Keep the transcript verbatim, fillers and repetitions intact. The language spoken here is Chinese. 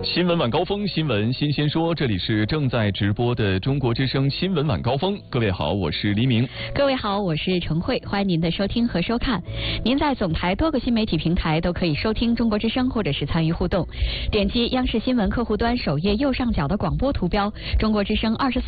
新闻晚高峰，新闻新鲜说，这里是正在直播的中国之声新闻晚高峰。各位好，我是黎明。 各位好，我是陈慧，欢迎您的收听和收看。您在总台多个新媒体平台都可以收听中国之声，或者是参与互动。点击央视新闻客户端首页右上角的广播图标，中国之声二十四